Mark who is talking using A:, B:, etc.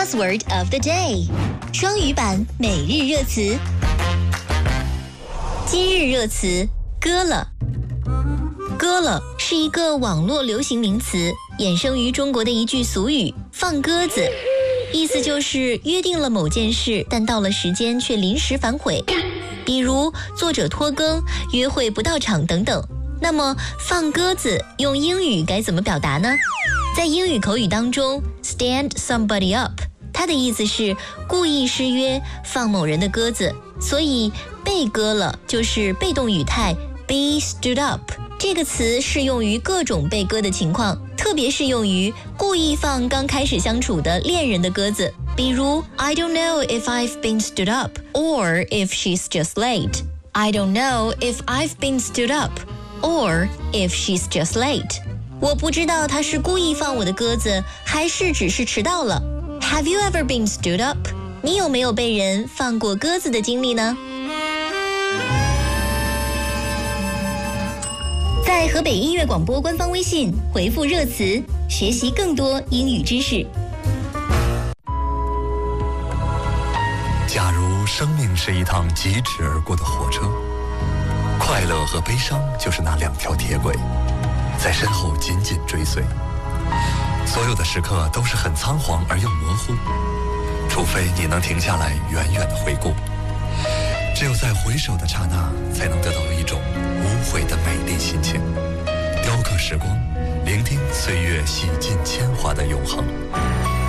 A: Buzzword of the day， 双语版每日热词。今日热词割了。割了是一个网络流行名词，衍生于中国的一句俗语放鸽子，意思就是约定了某件事，但到了时间却临时反悔，比如作者拖更、约会不到场等等。那么放鸽子用英语该怎么表达呢？在英语口语当中 stand somebody up， 它的意思是故意失约，放某人的鸽子，所以被割了就是被动语态 be stood up。这个词适用于各种被割的情况，特别适用于故意放刚开始相处的恋人的鸽子，比如 I don't know if I've been stood up or if she's just late. I don't know if I've been stood up or if she's just late. 我不知道他是故意放我的鸽子，还是只是迟到了。Have you ever been stood up? 你有没有被人放过鸽子的经历呢？在河北音乐广播官方微信回复热词，学习更多英语知识。
B: 假如生命是一趟疾驰而过的火车，快乐和悲伤就是那两条铁轨，在身后紧紧追随。所有的时刻都是很仓皇而又模糊，除非你能停下来远远地回顾。只有在回首的刹那，才能得到一种无悔的美丽心情，雕刻时光，聆听岁月洗尽铅华的永恒。